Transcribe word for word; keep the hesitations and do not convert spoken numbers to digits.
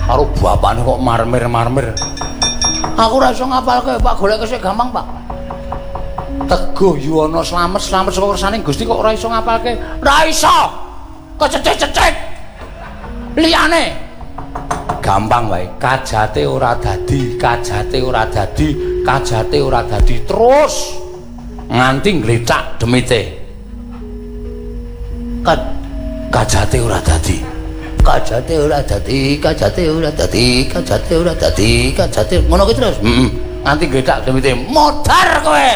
karo bapakne kok marmir-marmir. Aku ora iso ngapalke, Pak, goleke sik gampang, Pak. Teguh Yuwana slamet slamet saka kersane Gusti kok ora iso ngapalke. Ora iso. Kececek-cecek. Liyane gampang wae. Kajate ora dadi, kajate ora dadi, kajate ora dadi terus nganti nglecak demite. Kad kajate ora dadi. Kajate ora dadi, kajate ora dadi, kajate ora dadi, kajate ngono kuwi terus. Heeh. Nganti nglecak demite. Modar kowe.